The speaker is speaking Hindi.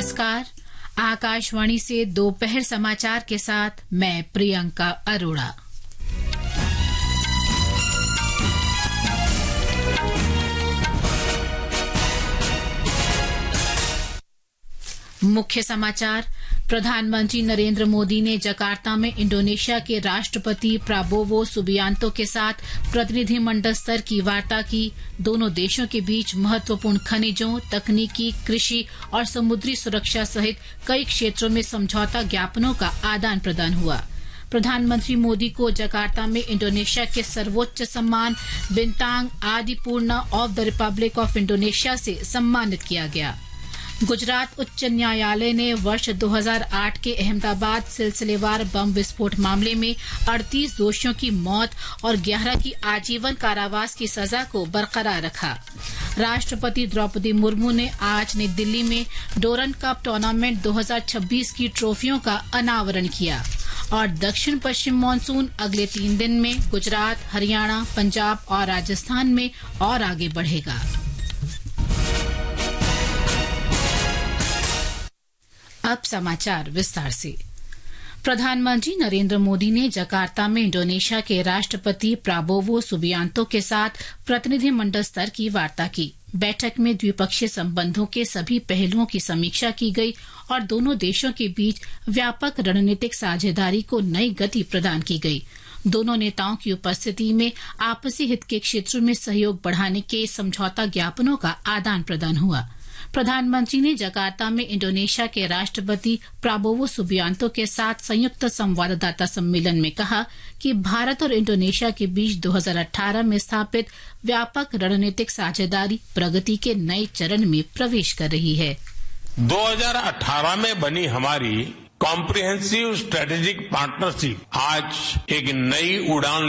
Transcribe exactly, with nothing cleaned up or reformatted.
नमस्कार। आकाशवाणी से दोपहर समाचार के साथ मैं प्रियंका अरोड़ा। मुख्य समाचार। प्रधानमंत्री नरेंद्र मोदी ने जकार्ता में इंडोनेशिया के राष्ट्रपति प्राबोवो सुबियांतो के साथ प्रतिनिधिमंडल स्तर की वार्ता की। दोनों देशों के बीच महत्वपूर्ण खनिजों, तकनीकी, कृषि और समुद्री सुरक्षा सहित कई क्षेत्रों में समझौता ज्ञापनों का आदान प्रदान हुआ। प्रधानमंत्री मोदी को जकार्ता में इंडोनेशिया के सर्वोच्च सम्मान बिंतांग आदिपूर्णा of the Republic of Indonesia से सम्मानित किया गया। गुजरात उच्च न्यायालय ने वर्ष दो हज़ार आठ के अहमदाबाद सिलसिलेवार बम विस्फोट मामले में अड़तीस दोषियों की मौत और ग्यारह की आजीवन कारावास की सजा को बरकरार रखा। राष्ट्रपति द्रौपदी मुर्मू ने आज नई दिल्ली में डोरन कप टूर्नामेंट दो हज़ार छब्बीस की ट्रॉफियों का अनावरण किया। और दक्षिण पश्चिम मानसून अगले तीन दिन में गुजरात, हरियाणा, पंजाब और राजस्थान में और आगे बढ़ेगा। अब समाचार विस्तार से। प्रधानमंत्री नरेंद्र मोदी ने जकार्ता में इंडोनेशिया के राष्ट्रपति प्राबोवो सुबियांतो के साथ प्रतिनिधिमंडल स्तर की वार्ता की। बैठक में द्विपक्षीय संबंधों के सभी पहलुओं की समीक्षा की गई और दोनों देशों के बीच व्यापक रणनीतिक साझेदारी को नई गति प्रदान की गई। दोनों नेताओं की उपस्थिति में आपसी हित के क्षेत्रों में सहयोग बढ़ाने के समझौता ज्ञापनों का आदान प्रदान हुआ। प्रधानमंत्री ने जकार्ता में इंडोनेशिया के राष्ट्रपति प्राबोवो सुबियांतो के साथ संयुक्त संवाददाता सम्मेलन में कहा कि भारत और इंडोनेशिया के बीच दो हज़ार अठारह में स्थापित व्यापक रणनीतिक साझेदारी प्रगति के नए चरण में प्रवेश कर रही है। दो हज़ार अठारह में बनी हमारी कॉम्प्रिहेंसिव स्ट्रेटेजिक पार्टनरशिप आज एक नई उड़ान